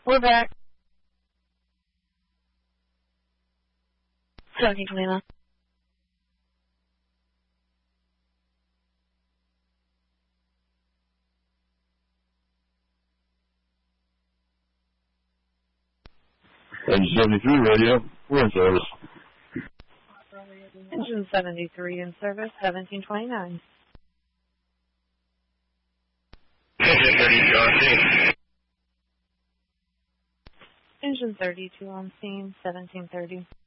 We're back. 1729. Engine 73 radio, we're in service. Engine 73 in service, 1729. Engine 32 on scene. Engine 32 on scene, 1730.